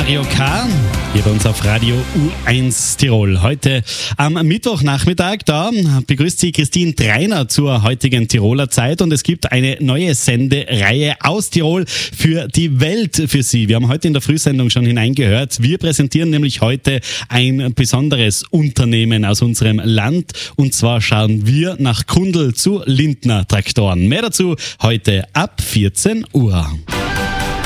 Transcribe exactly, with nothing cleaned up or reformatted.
Mario K. hier bei uns auf Radio U eins Tirol. Heute am Mittwochnachmittag, da begrüßt Sie Christine Treiner zur heutigen Tiroler Zeit und es gibt eine neue Sendereihe aus Tirol für die Welt für Sie. Wir haben heute in der Frühsendung schon hineingehört. Wir präsentieren nämlich heute ein besonderes Unternehmen aus unserem Land und zwar schauen wir nach Kundl zu Lindner Traktoren. Mehr dazu heute ab vierzehn Uhr.